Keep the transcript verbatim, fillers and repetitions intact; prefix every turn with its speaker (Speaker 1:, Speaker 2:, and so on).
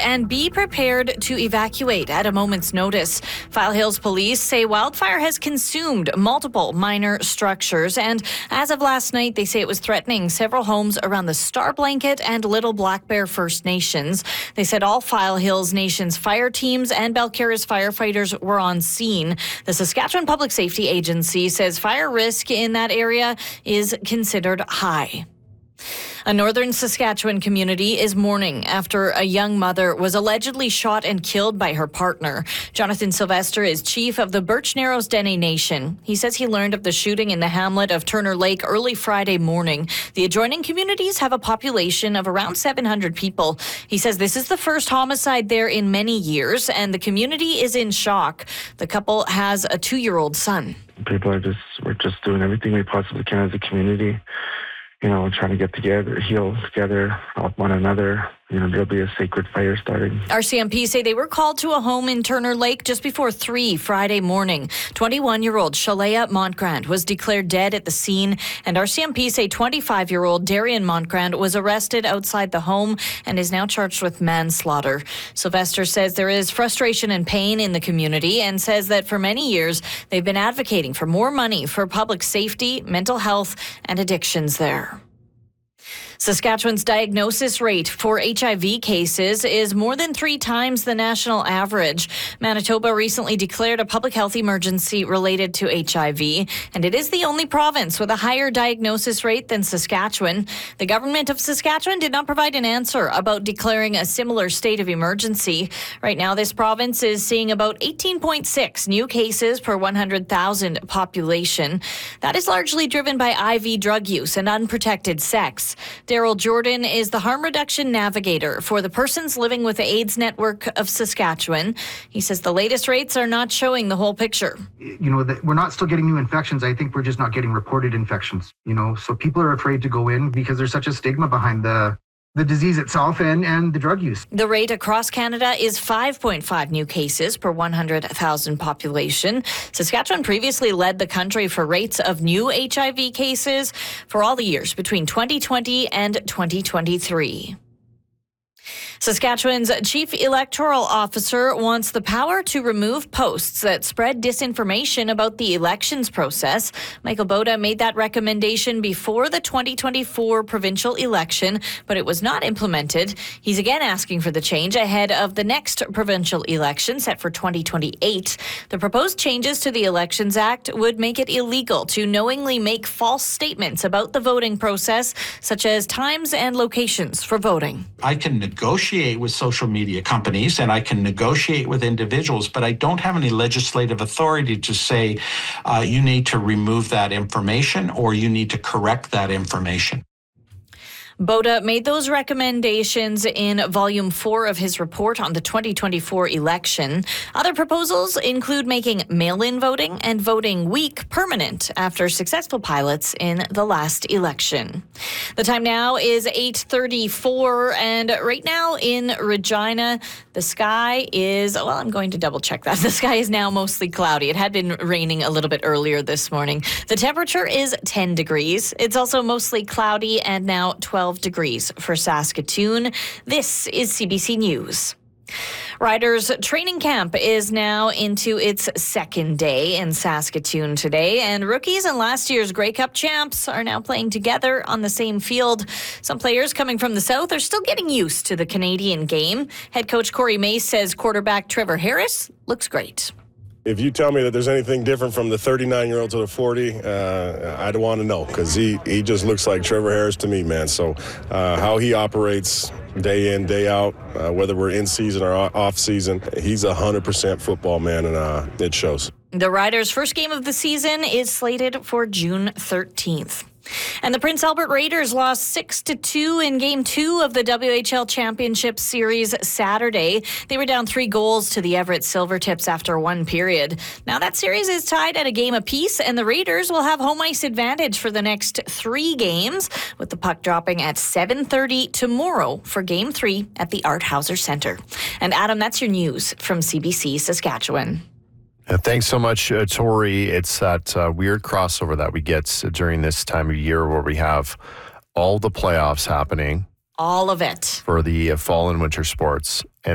Speaker 1: and be prepared to evacuate at a moment's notice. File Hills police say wildfire has consumed multiple minor structures, and as of last night, they say it was threatening several homes around the Star Blanket and Little Black Bear First Nations. They said all File Hills Nation's fire teams and Belcarris firefighters were on scene. The Saskatchewan Public Safety Agency says fire risk in that area is considered high. A northern Saskatchewan community is mourning after a young mother was allegedly shot and killed by her partner. Jonathan Sylvester is chief of the Birch Narrows Dene Nation. He says he learned of the shooting in the hamlet of Turner Lake early Friday morning. The adjoining communities have a population of around seven hundred people. He says this is the first homicide there in many years, and the community is in shock. The couple has a two-year-old son.
Speaker 2: People are just, we're just doing everything we possibly can as a community. You know, trying to get together, heal together, help one another. You know, there'll be a sacred fire starting.
Speaker 1: R C M P say they were called to a home in Turner Lake just before three Friday morning. twenty-one-year-old Shalea Montgrand was declared dead at the scene, and R C M P say twenty-five-year-old Darian Montgrand was arrested outside the home and is now charged with manslaughter. Sylvester says there is frustration and pain in the community and says that for many years they've been advocating for more money for public safety, mental health, and addictions there. Saskatchewan's diagnosis rate for H I V cases is more than three times the national average. Manitoba recently declared a public health emergency related to H I V, and it is the only province with a higher diagnosis rate than Saskatchewan. The government of Saskatchewan did not provide an answer about declaring a similar state of emergency. Right now, this province is seeing about eighteen point six new cases per one hundred thousand population. That is largely driven by I V drug use and unprotected sex. Daryl Jordan is the harm reduction navigator for the Persons Living with AIDS Network of Saskatchewan. He says the latest rates are not showing the whole picture.
Speaker 3: You know, that we're not still getting new infections. I think we're just not getting reported infections, you know, so people are afraid to go in because there's such a stigma behind the the disease itself and, and the drug use.
Speaker 1: The rate across Canada is five point five new cases per one hundred thousand population. Saskatchewan previously led the country for rates of new H I V cases for all the years between twenty twenty and twenty twenty-three. Saskatchewan's chief electoral officer wants the power to remove posts that spread disinformation about the elections process. Michael Boda made that recommendation before the twenty twenty-four provincial election, but it was not implemented. He's again asking for the change ahead of the next provincial election set for twenty twenty-eight. The proposed changes to the Elections Act would make it illegal to knowingly make false statements about the voting process, such as times and locations for voting.
Speaker 4: I can negotiate with social media companies and I can negotiate with individuals, but I don't have any legislative authority to say uh, you need to remove that information or you need to correct that information.
Speaker 1: Boda made those recommendations in volume four of his report on the twenty twenty-four election. Other proposals include making mail-in voting and voting week permanent after successful pilots in the last election. The time now is eight thirty-four, and right now in Regina, the sky is, well, I'm going to double check that. The sky is now mostly cloudy. It had been raining a little bit earlier this morning. The temperature is ten degrees. It's also mostly cloudy and now twelve degrees for Saskatoon. This is C B C News. Riders training camp is now into its second day in Saskatoon today, and rookies and last year's Grey Cup champs are now playing together on the same field. Some players coming from the south are still getting used to the Canadian game. Head coach Corey Mace says quarterback Trevor Harris looks great.
Speaker 5: If you tell me that there's anything different from the thirty-nine-year-old to the forty, uh, I'd want to know, because he, he just looks like Trevor Harris to me, man. So uh, how he operates day in, day out, uh, whether we're in season or off season, he's a one hundred percent football man, and uh, it shows.
Speaker 1: The Riders' first game of the season is slated for June thirteenth. And the Prince Albert Raiders lost six to two in Game two of the W H L Championship Series Saturday. They were down three goals to the Everett Silvertips after one period. Now that series is tied at a game apiece, and the Raiders will have home ice advantage for the next three games, with the puck dropping at seven thirty tomorrow for Game three at the Art Hauser Centre. And Adam, that's your news from C B C Saskatchewan.
Speaker 6: Uh, thanks so much, uh, Tori. It's that uh, weird crossover that we get uh, during this time of year where we have all the playoffs happening.
Speaker 1: All of it.
Speaker 6: For the uh, fall and winter sports. And